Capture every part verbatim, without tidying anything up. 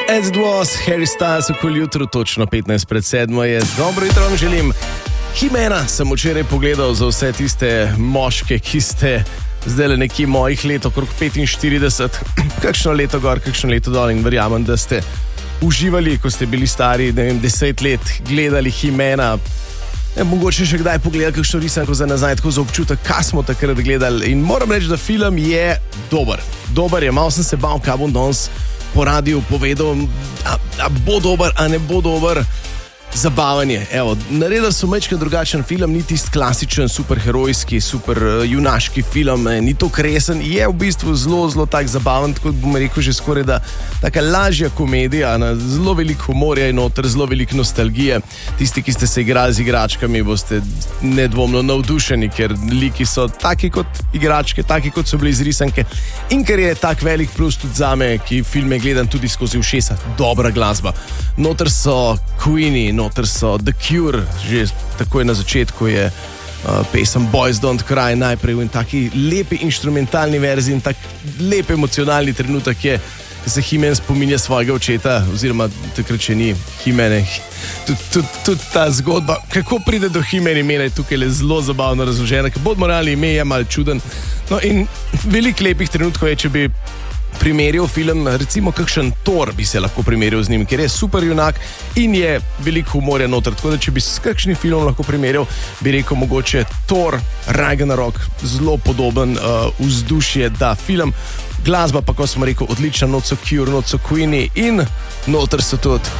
As it was, Harry Styles okoli jutro, točno petnajst pred sedmo je. Dobro jutro vam želim. He-Mana sem včeraj pogledal za vse tiste moške, ki ste zdaj le nekje mojih let, okrog petinštirideset, kakšno leto gor, kakšno leto dol, in verjamem, da ste uživali, ko ste bili stari, ne vem, deset let, gledali He-Mana. Ne, mogoče še kdaj pogledali kakšno risanko za nazaj, tako za občutek, kaj smo takrat gledali. In moram reči, da film je dober. Dober je, malo sem se bal, kaj bom danes po radiju povedal, a, a bo dober, a ne bo dober. Zabavanje. Evo, naredili so majčkeno drugačen film, ni tisti klasičen superherojski, super uh, junaški film, ne, ni to kresen, je v bistvu zelo, zelo tak zabaven, tako bom rekel že skoraj da taka lažja komedija, na, zelo veliko humorja je noter, zelo veliko nostalgije. Tisti, ki ste se igrali z igračkami, boste nedvomno navdušeni, ker liki so taki kot igračke, taki kot so bili iz risanke, in ker je tak velik plus tudi zame, ki filme gledam tudi skozi ušesa, dobra glasba. Noter so Queenie, noter so The Cure, že takoj na začetku je uh, pesem Boys Don't Cry najprej v taki lepi inštrumentalni verziji in tak lep emocionalni trenutek je, ki se He-Man spominja svojega očeta, oziroma takrat še ni He-Mane. Tudi tud, tud ta zgodba, kako pride do He-Man imena, je tukaj le zelo zabavno razložena, ker bod moralni ime je malo čuden. No in veliko lepih trenutkov je, če bi primerjal film, recimo kakšen Thor bi se lahko primerjal z njim, ker je super junak in je veliko humorja noter, tako da če bi s kakšnim filmom lahko primerjal, bi rekel mogoče Thor, Ragnarok, zelo podoben uh, vzdušje da film. Glasba pa, ko smo rekel, odlična, not so Cure, not so Queenie in noter so tudi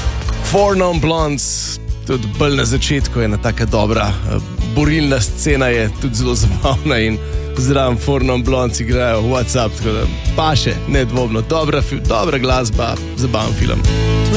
Four Non Blondes, tudi bolj na začetku je ena taka dobra uh, borilna scena, je tudi zelo zabavna in zraven Four Non Blondes igrajo WhatsApp, tako da paše, nedvomno, dobra, dobra glasba, zabaven film.